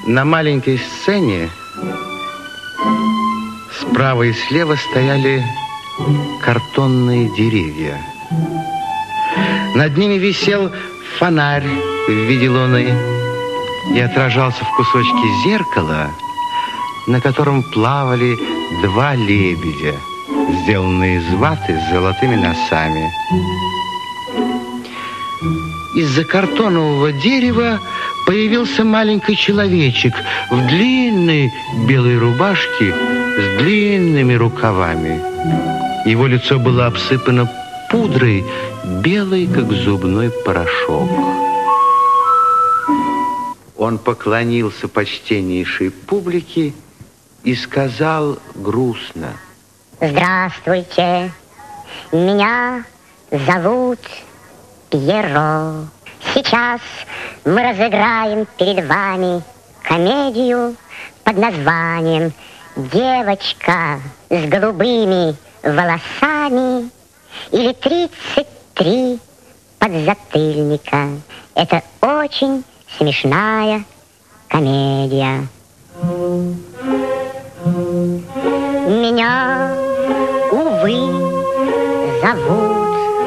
На маленькой сцене справа и слева стояли картонные деревья. Над ними висел фонарь в виде луны и отражался в кусочке зеркала, на котором плавали два лебедя, сделанные из ваты с золотыми носами. Из-за картонового дерева появился маленький человечек в длинной белой рубашке с длинными рукавами. Его лицо было обсыпано пудрой, белой, как зубной порошок. Он поклонился почтеннейшей публике и сказал грустно: «Здравствуйте, меня зовут Пьеро. Сейчас мы разыграем перед вами комедию под названием «Девочка с голубыми волосами» или «33 подзатыльника». Это очень смешная комедия. Меня, увы, зовут